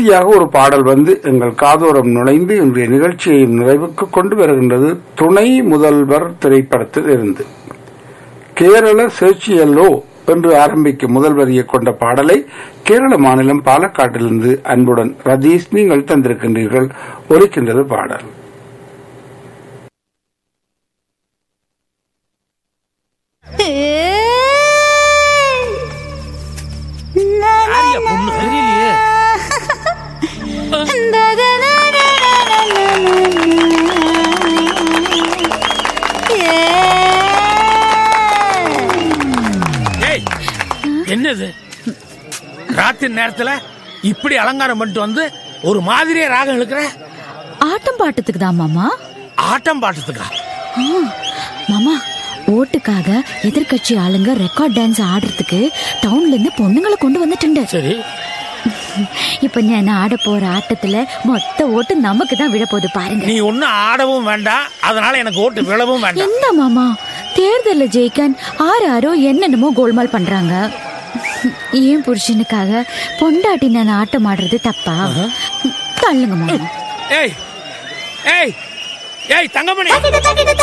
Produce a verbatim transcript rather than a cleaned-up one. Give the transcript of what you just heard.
இறுதியாக ஒரு பாடல் வந்து எங்கள் காதோரம் நுழைந்து இன்றைய நிகழ்ச்சியை நிறைவுக்கு கொண்டு வருகின்றது. துணை முதல்வர் திரைப்படத்தில் இருந்து கேரள சேச்சியல்லோ என்று ஆரம்பிக்கும் முதல் வரியை கொண்ட பாடலை கேரள மாநிலம் பாலக்காட்டிலிருந்து அன்புடன் ரதீஷ் நீங்கள் தந்திருக்கின்றீர்கள். ஒலிக்கின்றது பாடல். என்னது ராத்திரி நேரத்துல இப்படி அலங்காரம் பண்ணிட்டு வந்து ஒரு மாதிரியே ராகம் இழுக்கிற? ஆட்டம் பாட்டத்துக்கு தான் மாமா. ஆட்டம் பாட்டத்துக்கா? மாமா, ஓட்டுக்காக எதிர்கட்சி ஆளுங்க ரெக்கார்ட் டான்ஸ் ஆடுறதுக்கு டவுன்ல இருந்து பொண்ணுங்களை கொண்டு வந்துட்டு. சரி, இப்ப நான் ஆட போற ஆட்டத்துல மொத்த ஓட்டு நமக்கு தான் விழ போகுது பாருங்க. நீ ஒன்னும் ஆடவும் வேண்டாம், அதனால எனக்கு ஓட்டு விழவும் வேண்டாம். என்ன மாமா, தேர்தல ஜெயிக்கான் ஆறு ஆரோ என்னென்னமோ கோல்மால் பண்றாங்க. ஏன் புருஷனுக்காக பொண்டாட்டி நான் ஆட்டம் ஆடுறது தப்பா? தள்ளுங்க மாமா. ஏய் ஏய் ஏய் தங்கமணி.